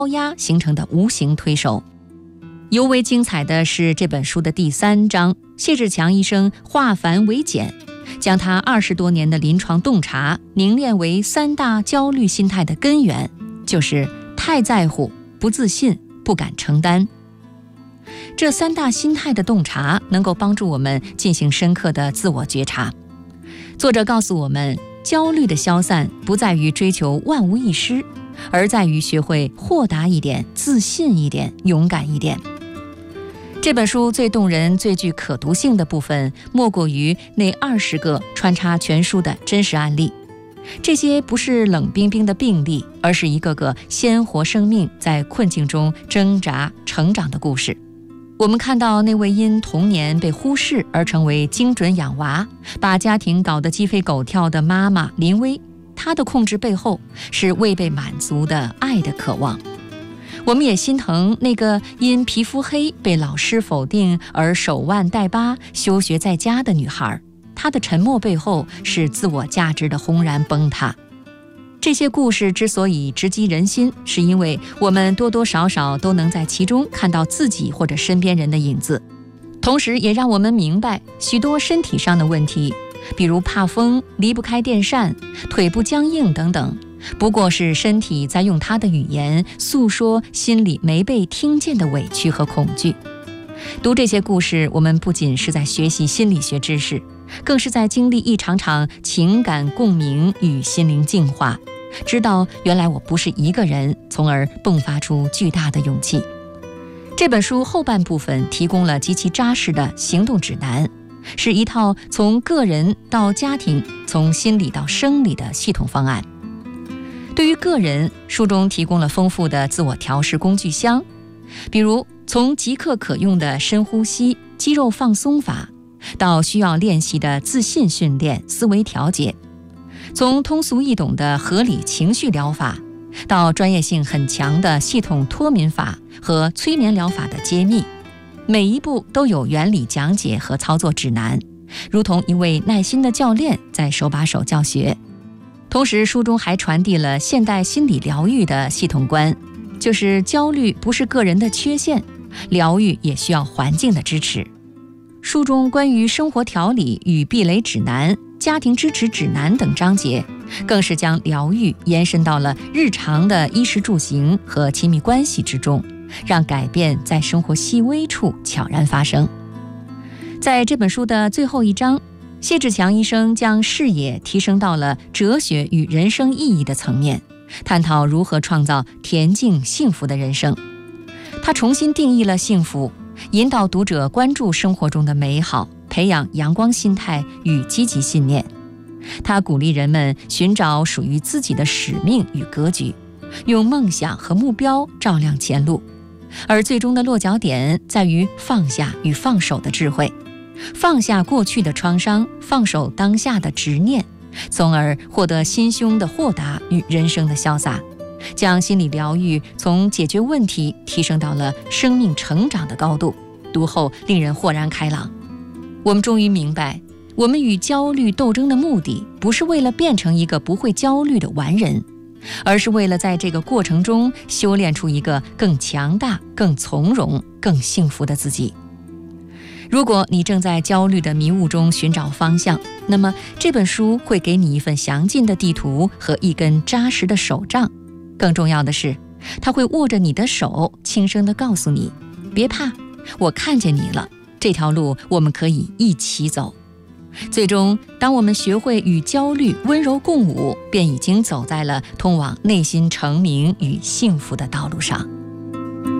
压形成的无形推手。尤为精彩的是这本书的第3章，谢志强医生化繁为简，将他20多年的临床洞察凝练为3大焦虑心态的根源，就是太在乎、不自信、不敢承担。这3大心态的洞察能够帮助我们进行深刻的自我觉察。作者告诉我们，焦虑的消散不在于追求万无一失，而在于学会豁达一点、自信一点、勇敢一点。这本书最动人、最具可读性的部分，莫过于那20个穿插全书的真实案例。这些不是冷冰冰的病例，而是一个个鲜活生命在困境中挣扎成长的故事。我们看到那位因童年被忽视而成为精准养娃，把家庭搞得鸡飞狗跳的妈妈林薇，她的控制背后是未被满足的爱的渴望。我们也心疼那个因皮肤黑被老师否定而手腕带疤休学在家的女孩，她的沉默背后是自我价值的轰然崩塌。这些故事之所以直击人心，是因为我们多多少少都能在其中看到自己或者身边人的影子，同时也让我们明白许多身体上的问题，比如怕风、离不开电扇、腿部僵硬等等，不过是身体在用它的语言诉说心里没被听见的委屈和恐惧。读这些故事，我们不仅是在学习心理学知识，更是在经历一场场情感共鸣与心灵净化，知道原来我不是一个人，从而迸发出巨大的勇气。这本书后半部分提供了极其扎实的行动指南，是一套从个人到家庭、从心理到生理的系统方案。对于个人，书中提供了丰富的自我调试工具箱，比如从即刻可用的深呼吸、肌肉放松法，到需要练习的自信训练、思维调节；从通俗易懂的合理情绪疗法，到专业性很强的系统脱敏法和催眠疗法的揭秘，每一步都有原理讲解和操作指南，如同一位耐心的教练在手把手教学。同时，书中还传递了现代心理疗愈的系统观，就是焦虑不是个人的缺陷，疗愈也需要环境的支持。书中关于生活调理与避雷指南、家庭支持指南等章节，更是将疗愈延伸到了日常的衣食住行和亲密关系之中，让改变在生活细微处悄然发生。在这本书的最后一章，谢志强医生将视野提升到了哲学与人生意义的层面，探讨如何创造恬静幸福的人生。他重新定义了幸福，引导读者关注生活中的美好，培养阳光心态与积极信念。他鼓励人们寻找属于自己的使命与格局，用梦想和目标照亮前路，而最终的落脚点在于放下与放手的智慧。放下过去的创伤，放手当下的执念，从而获得心胸的豁达与人生的潇洒，将心理疗愈从解决问题提升到了生命成长的高度。读后令人豁然开朗。我们终于明白，我们与焦虑斗争的目的不是为了变成一个不会焦虑的完人，而是为了在这个过程中修炼出一个更强大、更从容、更幸福的自己。如果你正在焦虑的迷雾中寻找方向，那么这本书会给你一份详尽的地图和一根扎实的手杖。更重要的是，它会握着你的手，轻声地告诉你，别怕，我看见你了，这条路我们可以一起走。最终，当我们学会与焦虑温柔共舞，便已经走在了通往内心成名与幸福的道路上。